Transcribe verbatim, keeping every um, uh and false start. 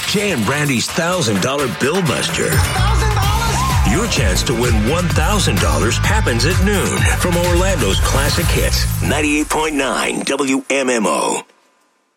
Jay and Brandy's one thousand dollars Bill Buster. one thousand dollars? Your chance to win one thousand dollars happens at noon from Orlando's Classic Hits, ninety-eight point nine W M M O.